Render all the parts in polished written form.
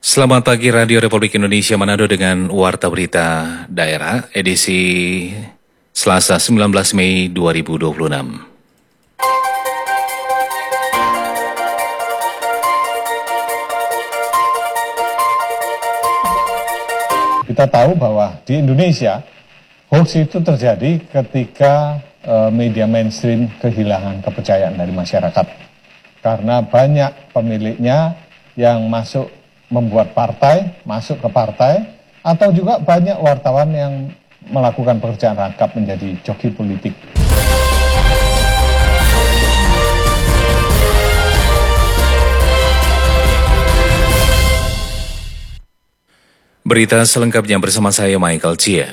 Selamat pagi Radio Republik Indonesia Manado dengan Warta Berita Daerah edisi Selasa 19 Mei 2026. Kita tahu bahwa di Indonesia hoax itu terjadi ketika media mainstream kehilangan kepercayaan dari masyarakat. Karena banyak pemiliknya yang membuat partai, masuk ke partai, atau juga banyak wartawan yang melakukan pekerjaan rangkap menjadi joki politik. Berita selengkapnya bersama saya Michael Chia.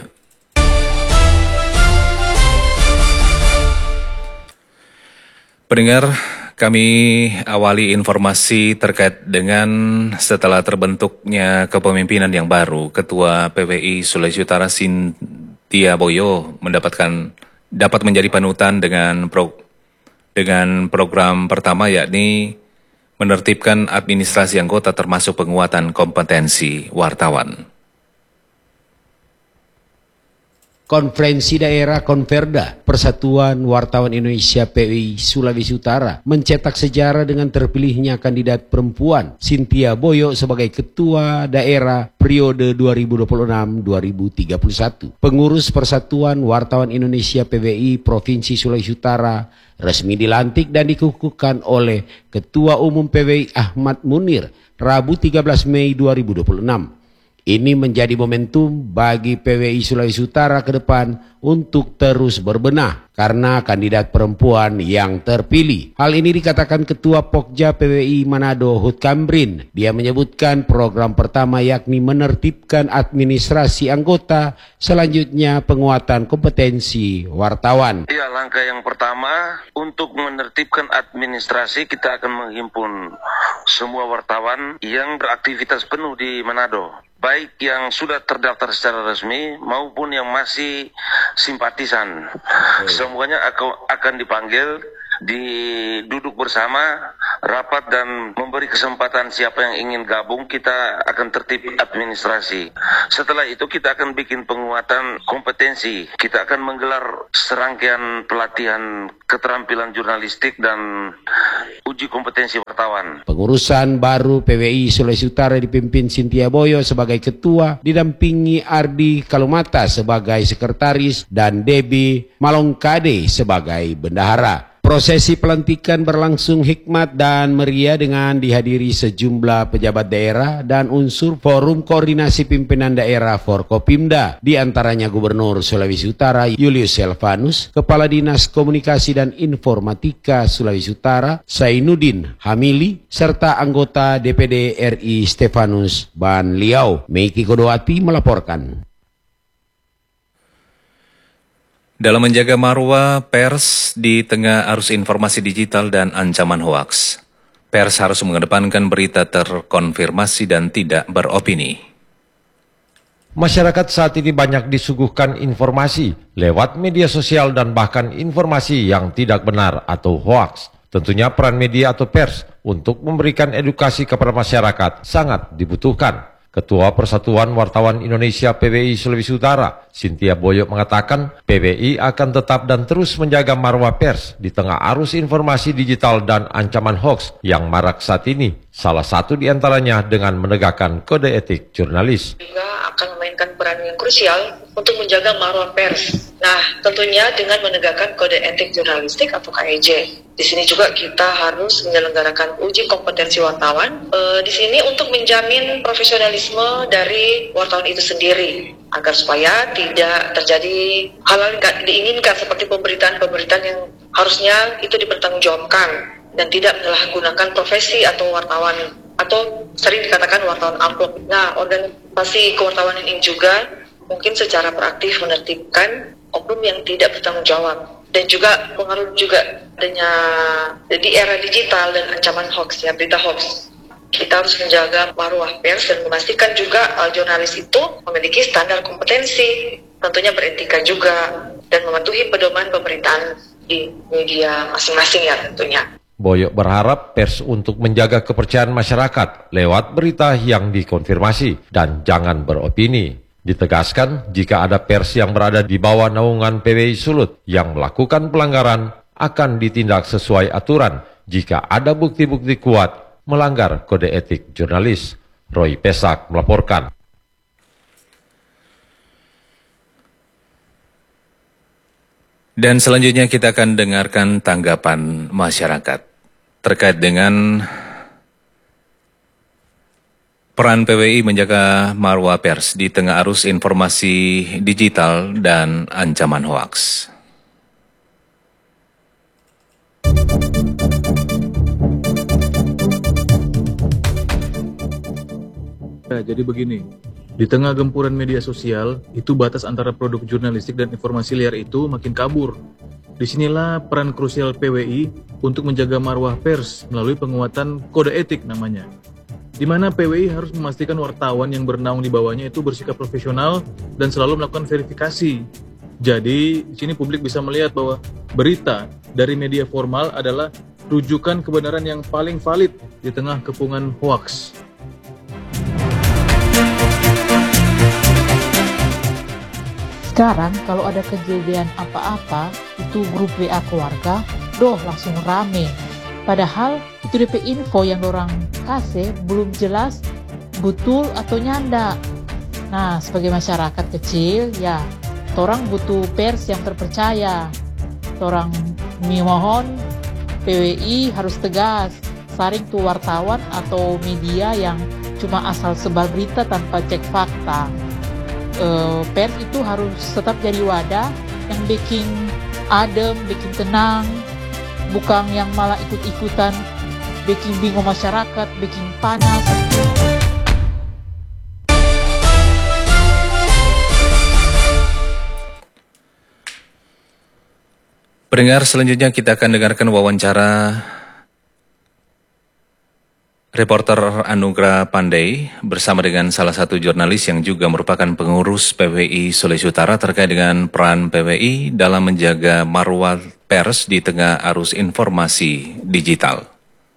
Pendengar, kami awali informasi terkait dengan setelah terbentuknya kepemimpinan yang baru, Ketua PWI Sulawesi Utara Cynthia Boyo dapat menjadi panutan dengan program pertama, yakni menertibkan administrasi anggota termasuk penguatan kompetensi wartawan. Konferensi Daerah Konferda Persatuan Wartawan Indonesia PWI Sulawesi Utara mencetak sejarah dengan terpilihnya kandidat perempuan Cynthia Boyo sebagai Ketua Daerah periode 2026-2031. Pengurus Persatuan Wartawan Indonesia PWI Provinsi Sulawesi Utara resmi dilantik dan dikukuhkan oleh Ketua Umum PWI Ahmad Munir Rabu 13 Mei 2026. Ini menjadi momentum bagi PWI Sulawesi Utara ke depan untuk terus berbenah karena kandidat perempuan yang terpilih. Hal ini dikatakan Ketua Pokja PWI Manado Hud Kamrin. Dia menyebutkan program pertama yakni menertibkan administrasi anggota, selanjutnya penguatan kompetensi wartawan. Ya, langkah yang pertama untuk menertibkan administrasi, kita akan menghimpun semua wartawan yang beraktivitas penuh di Manado, baik yang sudah terdaftar secara resmi maupun yang masih simpatisan. Semuanya akan dipanggil, duduk bersama, rapat dan memberi kesempatan siapa yang ingin gabung. Kita akan tertib administrasi. Setelah itu kita akan bikin penguatan kompetensi. Kita akan menggelar serangkaian pelatihan keterampilan jurnalistik dan uji kompetensi wartawan. Pengurusan baru PWI Sulawesi Utara dipimpin Cynthia Boyo sebagai ketua, didampingi Ardi Kalumata sebagai sekretaris dan Debbie Malongkade sebagai bendahara. Prosesi pelantikan berlangsung hikmat dan meriah dengan dihadiri sejumlah pejabat daerah dan unsur Forum Koordinasi Pimpinan Daerah Forkopimda, di antaranya Gubernur Sulawesi Utara Julius Selvanus, Kepala Dinas Komunikasi dan Informatika Sulawesi Utara Zainuddin Hamili, serta anggota DPD RI Stefanus Ban Liau. Meiki Kodoati melaporkan. Dalam menjaga marwah pers di tengah arus informasi digital dan ancaman hoaks, pers harus mengedepankan berita terkonfirmasi dan tidak beropini. Masyarakat saat ini banyak disuguhkan informasi lewat media sosial dan bahkan informasi yang tidak benar atau hoaks. Tentunya peran media atau pers untuk memberikan edukasi kepada masyarakat sangat dibutuhkan. Ketua Persatuan Wartawan Indonesia PWI Sulawesi Utara, Cynthia Boyo mengatakan PWI akan tetap dan terus menjaga marwah pers di tengah arus informasi digital dan ancaman hoaks yang marak saat ini. Salah satu di antaranya dengan menegakkan kode etik jurnalis. Juga akan memainkan peran yang krusial untuk menjaga marwah pers. Nah, tentunya dengan menegakkan kode etik jurnalistik atau KEJ. Di sini juga kita harus menyelenggarakan uji kompetensi wartawan. Di sini untuk menjamin profesionalisme dari wartawan itu sendiri, agar supaya tidak terjadi hal-hal yang tidak diinginkan seperti pemberitaan-pemberitaan yang harusnya itu dipertanggungjawabkan dan tidak menyalahgunakan profesi atau wartawan, atau sering dikatakan wartawan amplop. Nah, organisasi kewartawanan ini juga mungkin secara proaktif menertibkan oknum yang tidak bertanggung jawab, dan juga pengaruh juga adanya di era digital dan ancaman hoax, ya, berita hoax. Kita harus menjaga marwah pers dan memastikan juga jurnalis itu memiliki standar kompetensi, tentunya beretika juga, dan mematuhi pedoman pemberitaan di media masing-masing, ya, tentunya. Boyo berharap pers untuk menjaga kepercayaan masyarakat lewat berita yang dikonfirmasi dan jangan beropini. Ditegaskan, jika ada pers yang berada di bawah naungan PWI Sulut yang melakukan pelanggaran akan ditindak sesuai aturan jika ada bukti-bukti kuat melanggar kode etik jurnalis. Roy Pesak melaporkan. Dan selanjutnya kita akan dengarkan tanggapan masyarakat terkait dengan peran PWI menjaga marwah pers di tengah arus informasi digital dan ancaman hoaks. Jadi begini, di tengah gempuran media sosial, itu batas antara produk jurnalistik dan informasi liar itu makin kabur. Disinilah peran krusial PWI untuk menjaga marwah pers melalui penguatan kode etik namanya. Di mana PWI harus memastikan wartawan yang bernaung di bawahnya itu bersikap profesional dan selalu melakukan verifikasi. Jadi, di sini publik bisa melihat bahwa berita dari media formal adalah rujukan kebenaran yang paling valid di tengah kepungan hoaks. Sekarang kalau ada kejadian apa-apa, itu grup WA keluarga, langsung rame. Padahal itu DP info yang orang kasih belum jelas betul atau nyanda. Nah, sebagai masyarakat kecil, ya, orang butuh pers yang terpercaya. Orang mohon PWI harus tegas, saring tuh wartawan atau media yang cuma asal sebar berita tanpa cek fakta. Pers itu harus tetap jadi wadah yang bikin adem, bikin tenang, bukan yang malah ikut-ikutan, bikin bingung masyarakat, bikin panas. Pendengar, selanjutnya kita akan dengarkan wawancara reporter Anugrah Pandey bersama dengan salah satu jurnalis yang juga merupakan pengurus PWI Sulawesi Utara terkait dengan peran PWI dalam menjaga marwah pers di tengah arus informasi digital.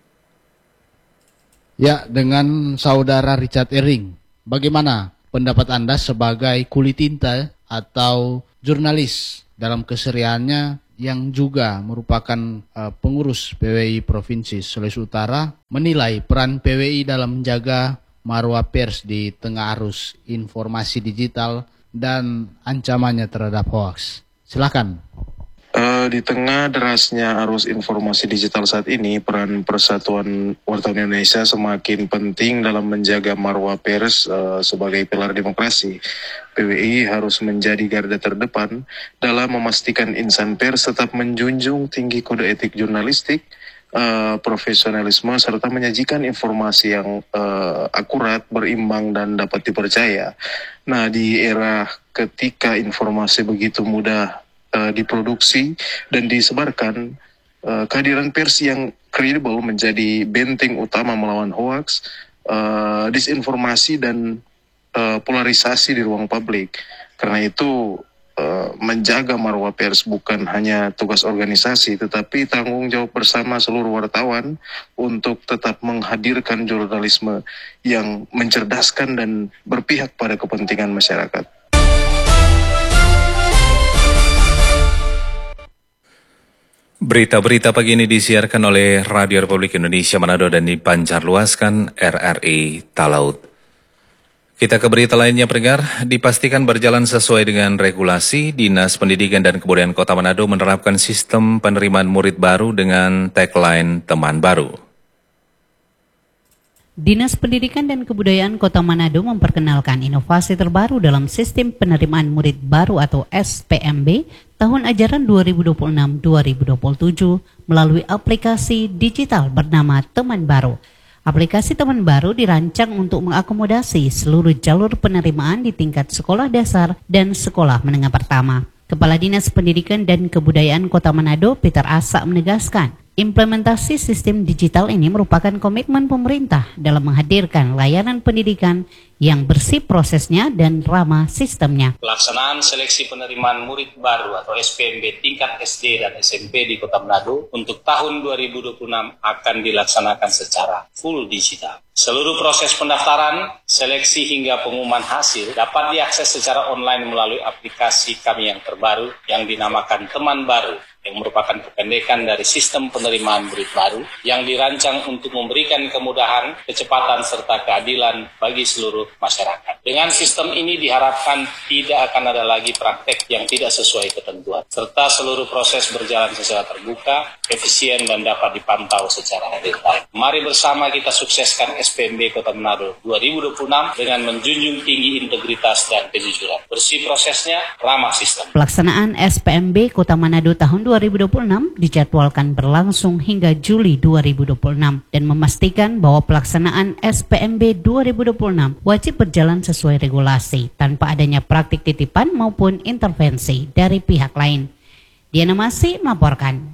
Ya, dengan saudara Richard Ering, bagaimana pendapat Anda sebagai kulit tinta atau jurnalis dalam kesehariannya yang juga merupakan pengurus PWI Provinsi Sulawesi Utara, menilai peran PWI dalam menjaga marwah pers di tengah arus informasi digital dan ancamannya terhadap hoaks. Silakan. Di tengah derasnya arus informasi digital saat ini, peran Persatuan Wartawan Indonesia semakin penting dalam menjaga marwah pers sebagai pilar demokrasi. PWI harus menjadi garda terdepan dalam memastikan insan pers tetap menjunjung tinggi kode etik jurnalistik, profesionalisme, serta menyajikan informasi yang akurat, berimbang, dan dapat dipercaya. Nah, di era ketika informasi begitu mudah diproduksi dan disebarkan, kehadiran pers yang kredibel menjadi benteng utama melawan hoaks, disinformasi, dan polarisasi di ruang publik. Karena itu menjaga marwah pers bukan hanya tugas organisasi, tetapi tanggung jawab bersama seluruh wartawan untuk tetap menghadirkan jurnalisme yang mencerdaskan dan berpihak pada kepentingan masyarakat. Berita-berita pagi ini disiarkan oleh Radio Republik Indonesia Manado dan dipancarluaskan RRI Talaut. Kita ke berita lainnya, pendengar. Dipastikan berjalan sesuai dengan regulasi, Dinas Pendidikan dan Kebudayaan Kota Manado menerapkan sistem penerimaan murid baru dengan tagline Teman Baru. Dinas Pendidikan dan Kebudayaan Kota Manado memperkenalkan inovasi terbaru dalam sistem penerimaan murid baru atau SPMB tahun ajaran 2026-2027 melalui aplikasi digital bernama Teman Baru. Aplikasi Teman Baru dirancang untuk mengakomodasi seluruh jalur penerimaan di tingkat sekolah dasar dan sekolah menengah pertama. Kepala Dinas Pendidikan dan Kebudayaan Kota Manado, Peter Asa, menegaskan, Implementasi sistem digital ini merupakan komitmen pemerintah dalam menghadirkan layanan pendidikan yang bersih prosesnya dan ramah sistemnya. Pelaksanaan seleksi penerimaan murid baru atau SPMB tingkat SD dan SMP di Kota Manado untuk tahun 2026 akan dilaksanakan secara full digital. Seluruh proses pendaftaran, seleksi hingga pengumuman hasil dapat diakses secara online melalui aplikasi kami yang terbaru yang dinamakan Teman Baru, yang merupakan kependekan dari sistem penerimaan murid baru yang dirancang untuk memberikan kemudahan, kecepatan, serta keadilan bagi seluruh masyarakat. Dengan sistem ini diharapkan tidak akan ada lagi praktek yang tidak sesuai ketentuan, serta seluruh proses berjalan secara terbuka, efisien, dan dapat dipantau secara real time. Mari bersama kita sukseskan SPMB Kota Manado 2026 dengan menjunjung tinggi integritas dan kejujuran. Bersih prosesnya, ramah sistem. Pelaksanaan SPMB Kota Manado tahun 2026 dijadwalkan berlangsung hingga Juli 2026 dan memastikan bahwa pelaksanaan SPMB 2026 wajib berjalan sesuai regulasi tanpa adanya praktik titipan maupun intervensi dari pihak lain. Diana Masih melaporkan.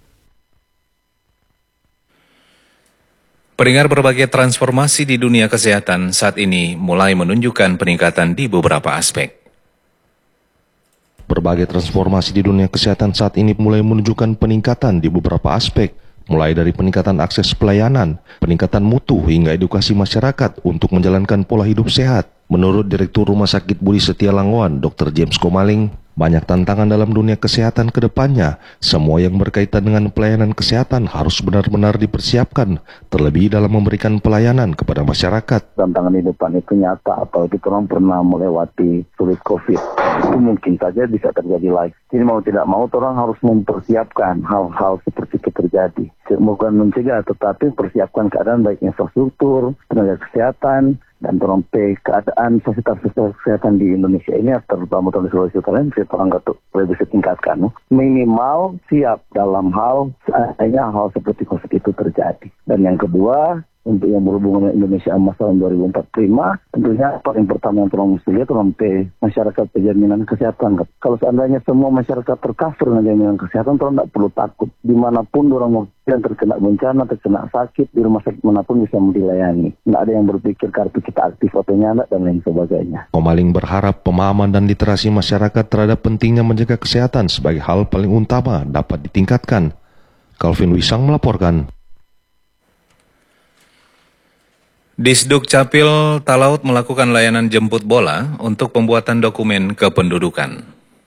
Pendengar, berbagai transformasi di dunia kesehatan saat ini mulai menunjukkan peningkatan di beberapa aspek. Berbagai transformasi di dunia kesehatan saat ini mulai menunjukkan peningkatan di beberapa aspek, mulai dari peningkatan akses pelayanan, peningkatan mutu hingga edukasi masyarakat untuk menjalankan pola hidup sehat. Menurut Direktur Rumah Sakit Budi Setia Langgoan, Dr. James Komaling, banyak tantangan dalam dunia kesehatan ke depannya. Semua yang berkaitan dengan pelayanan kesehatan harus benar-benar dipersiapkan, terlebih dalam memberikan pelayanan kepada masyarakat. Tantangan di depan itu nyata, apalagi orang pernah melewati sulit COVID. Itu mungkin saja bisa terjadi lagi. Jadi mau tidak mau orang harus mempersiapkan hal-hal seperti itu terjadi. Bukan mencegah, tetapi persiapkan keadaan baik infrastruktur, tenaga kesehatan, dan terompe keadaan fasilitas kesehatan di Indonesia ini, terutama di Sulawesi Utara, orang lebih bisa tingkatkan. Minimal siap dalam hal seandainya hal seperti COVID itu terjadi. Dan yang kedua, untuk yang berhubungan dengan Indonesia Emas tahun 2045, tentunya paling pertama yang perlu mesti lihat terompe masyarakat penjaminan kesehatan. Kalau seandainya semua masyarakat tercover dengan jaminan kesehatan, orang tidak perlu takut. Dimanapun orang mau yang terkena bencana, terkena sakit, di rumah sakit manapun bisa dilayani. Tidak ada yang berpikir kartu kita aktif atau nyala dan lain sebagainya. Komaling berharap pemahaman dan literasi masyarakat terhadap pentingnya menjaga kesehatan sebagai hal paling utama dapat ditingkatkan. Calvin Wisang melaporkan. Disduk Capil Talaut melakukan layanan jemput bola untuk pembuatan dokumen kependudukan.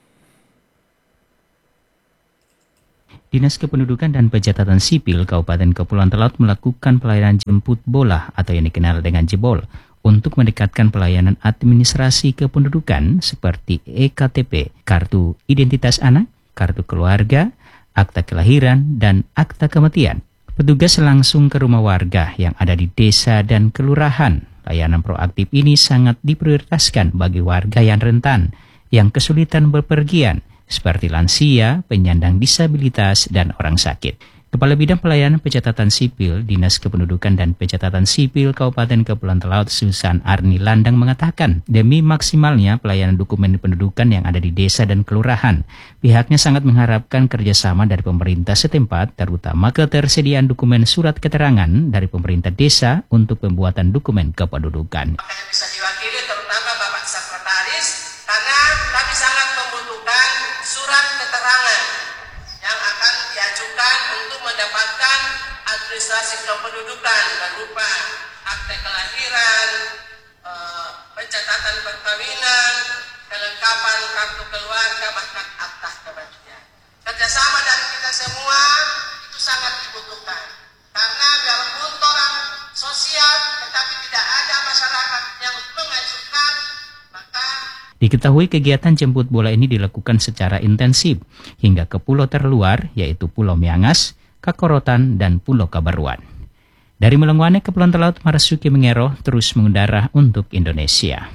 Dinas Kependudukan dan Pencatatan Sipil Kabupaten Kepulauan Talaut melakukan pelayanan jemput bola atau yang dikenal dengan jebol untuk mendekatkan pelayanan administrasi kependudukan seperti EKTP, kartu identitas anak, kartu keluarga, akta kelahiran, dan akta kematian. Petugas langsung ke rumah warga yang ada di desa dan kelurahan. Layanan proaktif ini sangat diprioritaskan bagi warga yang rentan, yang kesulitan bepergian, seperti lansia, penyandang disabilitas, dan orang sakit. Kepala Bidang Pelayanan Pencatatan Sipil Dinas Kependudukan dan Pencatatan Sipil Kabupaten Kepulauan Talaut Susan Arni Landang mengatakan, demi maksimalnya pelayanan dokumen pendudukan yang ada di desa dan kelurahan, pihaknya sangat mengharapkan kerjasama dari pemerintah setempat, terutama ketersediaan dokumen surat keterangan dari pemerintah desa untuk pembuatan dokumen kependudukan. Bisa diwakili terutama Bapak Sekretaris, karena kami sangat membutuhkan surat keterangan yang akan diajukan untuk mendapatkan administrasi kependudukan berupa akte kelahiran, pencatatan perkawinan, kelengkapan kartu keluarga, bahkan akta kematian. Kerjasama dari kita semua itu sangat dibutuhkan, karena biarpun orang sosial tetapi tidak ada masyarakat yang mengajukan, maka diketahui kegiatan jemput bola ini dilakukan secara intensif hingga ke pulau terluar yaitu Pulau Miangas, Kakorotan, dan Pulau Kabaruan. Dari Melengwane, Kepulauan Talaut, Marasuki Mengero terus mengudara untuk Indonesia.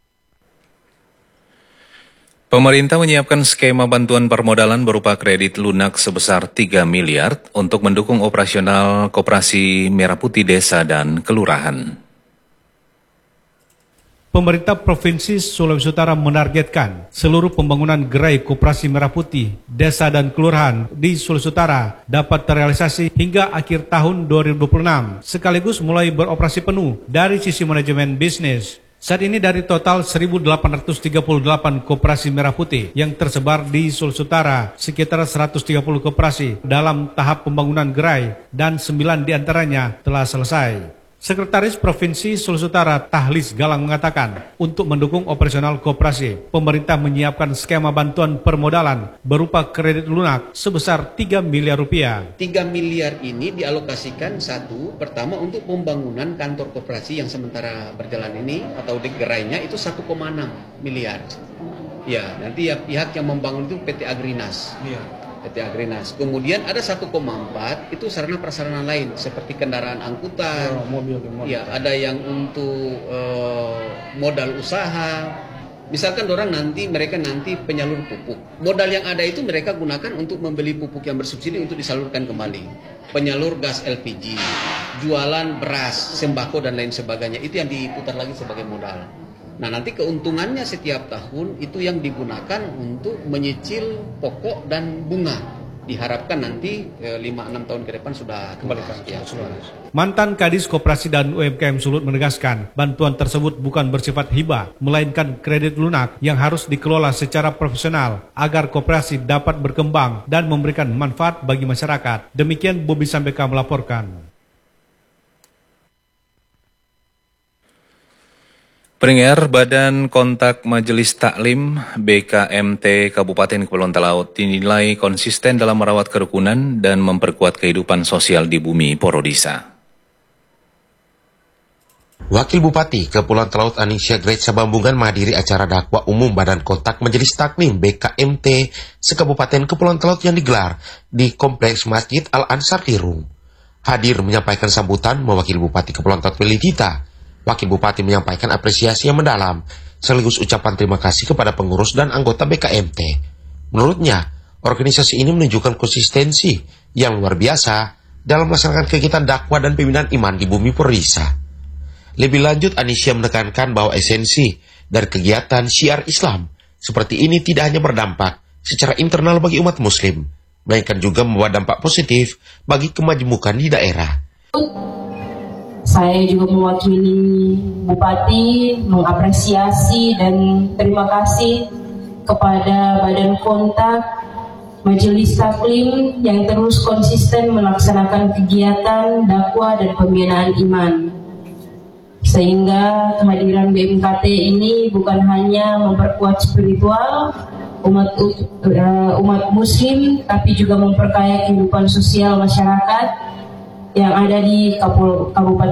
Pemerintah menyiapkan skema bantuan permodalan berupa kredit lunak sebesar 3 miliar untuk mendukung operasional Koperasi Merah Putih Desa dan Kelurahan. Pemerintah Provinsi Sulawesi Utara menargetkan seluruh pembangunan gerai koperasi Merah Putih, desa dan kelurahan di Sulawesi Utara dapat terrealisasi hingga akhir tahun 2026, sekaligus mulai beroperasi penuh dari sisi manajemen bisnis. Saat ini dari total 1.838 koperasi Merah Putih yang tersebar di Sulawesi Utara, sekitar 130 koperasi dalam tahap pembangunan gerai dan 9 diantaranya telah selesai. Sekretaris Provinsi Sulawesi Utara Tahlis Galang mengatakan, untuk mendukung operasional koperasi, pemerintah menyiapkan skema bantuan permodalan berupa kredit lunak sebesar 3 miliar rupiah. 3 miliar ini dialokasikan pertama untuk pembangunan kantor koperasi yang sementara berjalan ini atau di gerainya itu 1,6 miliar. Ya, nanti ya pihak yang membangun itu PT Agrinas. PT Agrinas. Kemudian ada 1,4 itu sarana prasarana lain seperti kendaraan angkutan, mobil. Ya, ada yang untuk modal usaha. Misalkan mereka nanti penyalur pupuk. Modal yang ada itu mereka gunakan untuk membeli pupuk yang bersubsidi untuk disalurkan kembali. Penyalur gas LPG, jualan beras, sembako dan lain sebagainya. Itu yang diputar lagi sebagai modal. Nah, nanti keuntungannya setiap tahun itu yang digunakan untuk menyicil pokok dan bunga. Diharapkan nanti 5-6 tahun ke depan sudah kembalikan. Ya, Mantan Kadis Koperasi dan UMKM Sulut menegaskan, bantuan tersebut bukan bersifat hibah, melainkan kredit lunak yang harus dikelola secara profesional agar koperasi dapat berkembang dan memberikan manfaat bagi masyarakat. Demikian Bobi Sambeka melaporkan. Pendengar, Badan Kontak Majelis Taklim BKMT Kabupaten Kepulauan Talaut dinilai konsisten dalam merawat kerukunan dan memperkuat kehidupan sosial di bumi Porodisa. Wakil Bupati Kepulauan Talaut Anisya Grecia Bambungan menghadiri acara dakwah umum Badan Kontak Majelis Taklim BKMT se-Kabupaten Kepulauan Talaut yang digelar di Kompleks Masjid Al-Ansar Tirung. Hadir menyampaikan sambutan mewakili Bupati Kepulauan Talaut Willy Dita. Wakil Bupati menyampaikan apresiasi yang mendalam, sekaligus ucapan terima kasih kepada pengurus dan anggota BKMT. Menurutnya, organisasi ini menunjukkan konsistensi yang luar biasa dalam melaksanakan kegiatan dakwah dan pembinaan iman di bumi Porodisa. Lebih lanjut, Anisya menekankan bahwa esensi dari kegiatan syiar Islam seperti ini tidak hanya berdampak secara internal bagi umat Muslim, melainkan juga membawa dampak positif bagi kemajemukan di daerah. Saya juga mewakili Bupati mengapresiasi dan terima kasih kepada Badan Kontak Majelis Taklim yang terus konsisten melaksanakan kegiatan dakwah dan pembinaan iman. Sehingga kehadiran BMKT ini bukan hanya memperkuat spiritual umat Muslim, tapi juga memperkaya kehidupan sosial masyarakat yang ada di Kabupaten